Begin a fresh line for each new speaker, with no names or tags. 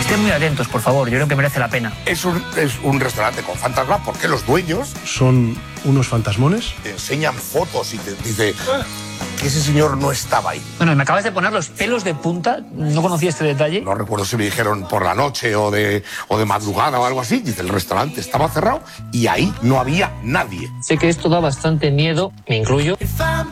Estén muy atentos, por favor, yo creo que merece la pena.
Es un restaurante con fantasma porque los dueños
son unos fantasmones.
te enseñan fotos y te dice que ese señor no estaba ahí.
Bueno, me acabas de poner los pelos de punta, no conocía este detalle.
No recuerdo si me dijeron por la noche o de madrugada o algo así. Dice, el restaurante estaba cerrado y ahí no había nadie.
Sé que esto da bastante miedo, me incluyo.